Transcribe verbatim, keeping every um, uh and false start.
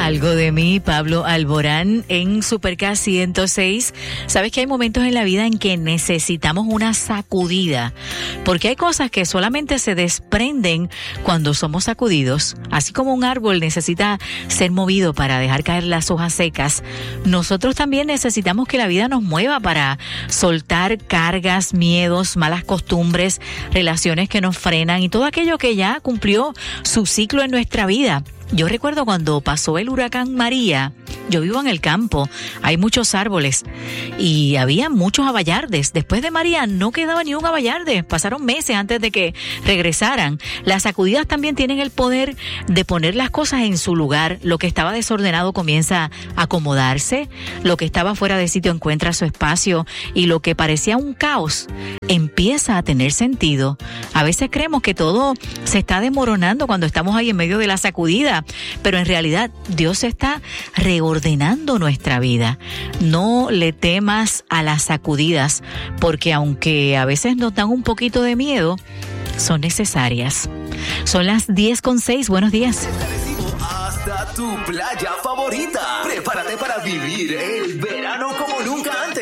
Algo de mí, Pablo Alborán, en Super K ciento seis. Sabes que hay momentos en la vida en que necesitamos una sacudida, porque hay cosas que solamente se desprenden cuando somos sacudidos. Así como un árbol necesita ser movido para dejar caer las hojas secas, nosotros también necesitamos que la vida nos mueva para soltar cargas, miedos, malas costumbres, relaciones que nos frenan y todo aquello que ya cumplió su ciclo en nuestra vida. Yo recuerdo cuando pasó el huracán María, yo vivo en el campo, hay muchos árboles y había muchos abayardes. Después de María no quedaba ni un abayarde, pasaron meses antes de que regresaran. Las sacudidas también tienen el poder de poner las cosas en su lugar. Lo que estaba desordenado comienza a acomodarse, lo que estaba fuera de sitio encuentra su espacio y lo que parecía un caos empieza a tener sentido. A veces creemos que todo se está desmoronando cuando estamos ahí en medio de la sacudida, pero en realidad Dios está reordenando nuestra vida. No le temas a las sacudidas, porque aunque a veces nos dan un poquito de miedo, son necesarias. Son las diez con seis. Buenos días. Hasta tu playa favorita. Prepárate para vivir el verano como nunca antes.